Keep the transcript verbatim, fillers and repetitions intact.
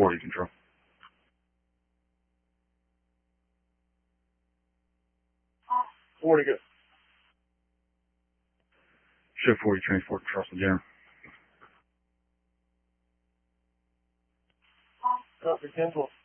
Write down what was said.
forty control. forty good. Show forty transport to Russell General. Copy ten four.